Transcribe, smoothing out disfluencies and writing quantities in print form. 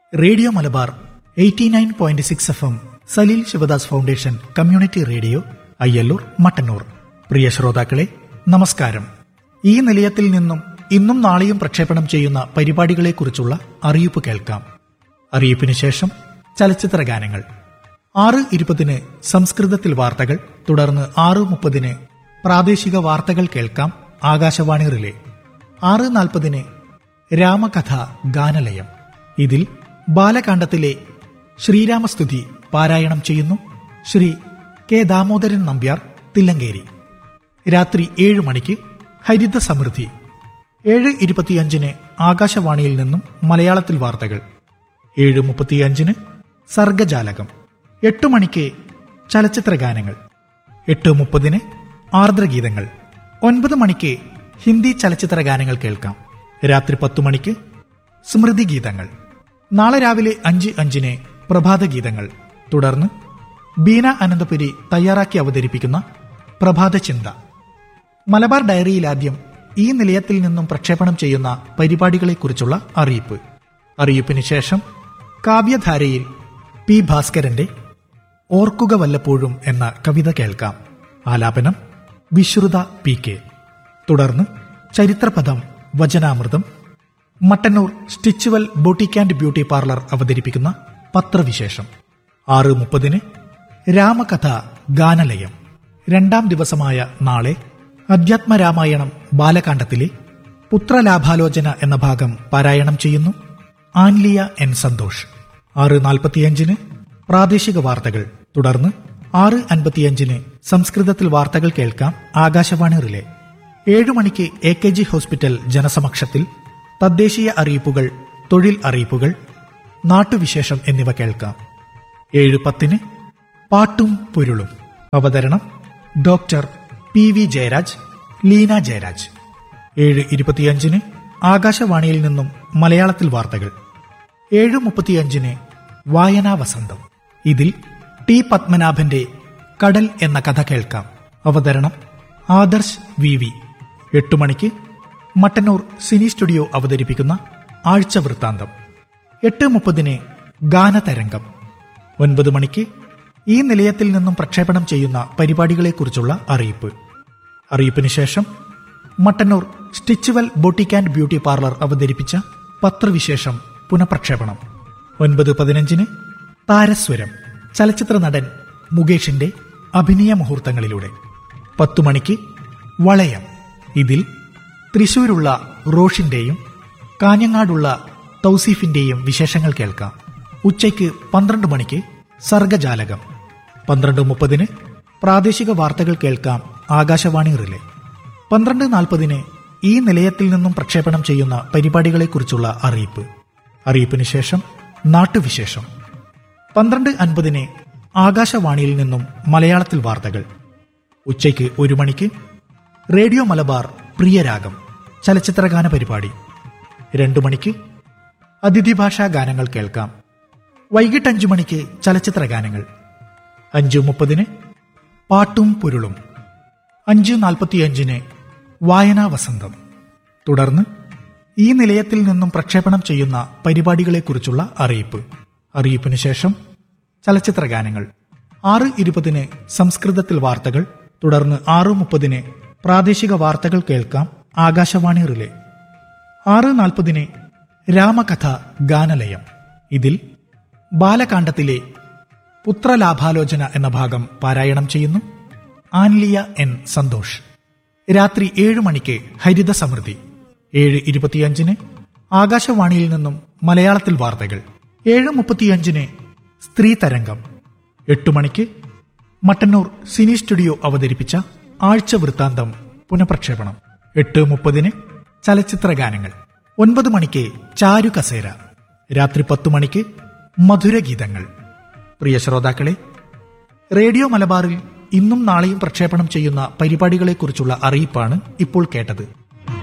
Radio Malabar 89.6 FM Saleel Sivadas foundation community radio Ayyallur Mattannur. പ്രിയ ശ്രോതാക്കളെ, നമസ്കാരം. ഈ നിലയത്തിൽ നിന്നും ഇന്നും നാളെയും പ്രക്ഷേപണം ചെയ്യുന്ന പരിപാടികളെക്കുറിച്ചുള്ള അറിയിപ്പ് കേൾക്കാം. അറിയിപ്പിന് ശേഷം ചലച്ചിത്ര ഗാനങ്ങൾ. 6:20 സംസ്കൃതത്തിൽ വാർത്തകൾ, തുടർന്ന് 6:30 പ്രാദേശിക വാർത്തകൾ കേൾക്കാം. ആകാശവാണി റിലേ. 6:40 രാമകഥ ഗാനലയം. ഇതിൽ ബാലകാണ്ഡത്തിലെ ശ്രീരാമസ്തുതി പാരായണം ചെയ്യുന്നു ശ്രീ കെ ദാമോദരൻ നമ്പ്യാർ തില്ലങ്കേരി. രാത്രി 7 മണിക്ക് ഹരിത സമൃദ്ധി. 7:25 ആകാശവാണിയിൽ നിന്നും മലയാളത്തിൽ വാർത്തകൾ. 7:35 സർഗജാലകം. 8 മണിക്ക് ചലച്ചിത്ര ഗാനങ്ങൾ. 8:30 ആർദ്രഗീതങ്ങൾ. 9 മണിക്ക് ഹിന്ദി ചലച്ചിത്ര ഗാനങ്ങൾ കേൾക്കാം. രാത്രി 10 മണിക്ക് സ്മൃതി ഗീതങ്ങൾ. നാളെ രാവിലെ 5:05 പ്രഭാത ഗീതങ്ങൾ. തുടർന്ന് ബീന അനന്തപുരി തയ്യാറാക്കി അവതരിപ്പിക്കുന്ന പ്രഭാത ചിന്ത. മലബാർ ഡയറിയിലാദ്യം ഈ നിലയത്തിൽ നിന്നും പ്രക്ഷേപണം ചെയ്യുന്ന പരിപാടികളെക്കുറിച്ചുള്ള അറിയിപ്പ്. അറിയിപ്പിന് ശേഷം കാവ്യധാരയിൽ പി ഭാസ്കരന്റെ ഓർക്കുക വല്ലപ്പോഴും എന്ന കവിത കേൾക്കാം. ആലാപനം വിശ്രുത PK. തുടർന്ന് ചരിത്രപഥം വചനാമൃതം. Mattannur സ്റ്റിച്ചുവൽ boutique and beauty parlour അവതരിപ്പിക്കുന്ന പത്രവിശേഷം. 6:30 രാമകഥ ഗാനലയം. 2ാം ദിവസമായ നാളെ അധ്യാത്മരാമായണം ബാലകാണ്ഡത്തിലെ പുത്രലാഭാലോചന എന്ന ഭാഗം പാരായണം ചെയ്യുന്നു ആൻലിയ N സന്തോഷ്. 6:45 പ്രാദേശിക വാർത്തകൾ. തുടർന്ന് 6:55 സംസ്കൃതത്തിൽ വാർത്തകൾ കേൾക്കാം. ആകാശവാണി റിലേ. 7 മണിക്ക് AKG ഹോസ്പിറ്റൽ ജനസമക്ഷത്തിൽ തദ്ദേശീയ അറിയിപ്പുകൾ, തൊഴിൽ അറിയിപ്പുകൾ, നാട്ടുവിശേഷം എന്നിവ കേൾക്കാം. 7:10 പാട്ടും പൊരുളും. അവതരണം ഡോക്ടർ PV ജയരാജ്, ലീന ജയരാജ്. 7:25 ആകാശവാണിയിൽ നിന്നും മലയാളത്തിൽ വാർത്തകൾ. 7:35 വായനാ വസന്തം. ഇതിൽ ടി പത്മനാഭന്റെ കടൽ എന്ന കഥ കേൾക്കാം. അവതരണം ആദർശ് VV. 8 മണിക്ക് മട്ടന്നൂർ സിനി സ്റ്റുഡിയോ അവതരിപ്പിക്കുന്ന ആഴ്ച വൃത്താന്തം. 8:30 ഗാനതരംഗം. 9 മണിക്ക് ഈ നിലയത്തിൽ നിന്നും പ്രക്ഷേപണം ചെയ്യുന്ന പരിപാടികളെക്കുറിച്ചുള്ള അറിയിപ്പ്. അറിയിപ്പിന് ശേഷം Mattannur സ്റ്റിച്ചുവൽ boutique and beauty parlour അവതരിപ്പിച്ച പത്രവിശേഷം പുനഃപ്രക്ഷേപണം. 9:15 താരസ്വരം. ചലച്ചിത്ര നടൻ മുകേഷിന്റെ അഭിനയ മുഹൂർത്തങ്ങളിലൂടെ. 10 മണിക്ക് വളയം. ഇതിൽ തൃശൂരുള്ള റോഷിന്റെയും കാഞ്ഞങ്ങാടുള്ള തൗസീഫിന്റെയും വിശേഷങ്ങൾ കേൾക്കാം. ഉച്ചയ്ക്ക് 12 മണിക്ക് സർഗജാലകം. 12:30 പ്രാദേശിക വാർത്തകൾ കേൾക്കാം. ആകാശവാണി റിലേ. 12:40 ഈ നിലയത്തിൽ നിന്നും പ്രക്ഷേപണം ചെയ്യുന്ന പരിപാടികളെക്കുറിച്ചുള്ള അറിയിപ്പ്. അറിയിപ്പിന് ശേഷം നാട്ടുവിശേഷം. 12:50 ആകാശവാണിയിൽ നിന്നും മലയാളത്തിൽ വാർത്തകൾ. ഉച്ചയ്ക്ക് 1 മണിക്ക് റേഡിയോ മലബാർ പ്രിയരാഗം ചലച്ചിത്രഗാന പരിപാടി. 2 മണിക്ക് അതിഥി ഭാഷാ ഗാനങ്ങൾ കേൾക്കാം. വൈകിട്ട് 5 മണിക്ക് ചലച്ചിത്ര ഗാനങ്ങൾ. 5:30 പാട്ടും പൊരുളും. 5:45 വായനാ വസന്തം. തുടർന്ന് ഈ നിലയത്തിൽ നിന്നും പ്രക്ഷേപണം ചെയ്യുന്ന പരിപാടികളെക്കുറിച്ചുള്ള അറിയിപ്പ്. അറിയിപ്പിന് ശേഷം ചലച്ചിത്ര ഗാനങ്ങൾ. 6:20 സംസ്കൃതത്തിൽ വാർത്തകൾ. തുടർന്ന് 6:30 പ്രാദേശിക വാർത്തകൾ കേൾക്കാം. ആകാശവാണി റിലേ. 6:40 രാമകഥ ഗാനലയം. ഇതിൽ ബാലകാണ്ഡത്തിലെ പുത്രലാഭാലോചന എന്ന ഭാഗം പാരായണം ചെയ്യുന്നു ആൻലിയ N സന്തോഷ്. രാത്രി 7 മണിക്ക് ഹരിത സമൃദ്ധി. 7:25 ആകാശവാണിയിൽ നിന്നും മലയാളത്തിൽ വാർത്തകൾ. 7:35 സ്ത്രീ തരംഗം. 8 മണിക്ക് മട്ടന്നൂർ സിനി സ്റ്റുഡിയോ അവതരിപ്പിച്ച ആഴ്ച വൃത്താന്തം പുനഃപ്രക്ഷേപണം. 8:30 ചലച്ചിത്ര ഗാനങ്ങൾ. 9 മണിക്ക് ചാരു കസേര. രാത്രി 10 മണിക്ക് മധുരഗീതങ്ങൾ. പ്രിയ ശ്രോതാക്കളെ, റേഡിയോ മലബാറിൽ ഇന്നും നാളെയും പ്രക്ഷേപണം ചെയ്യുന്ന പരിപാടികളെക്കുറിച്ചുള്ള അറിയിപ്പാണ് ഇപ്പോൾ കേട്ടത്.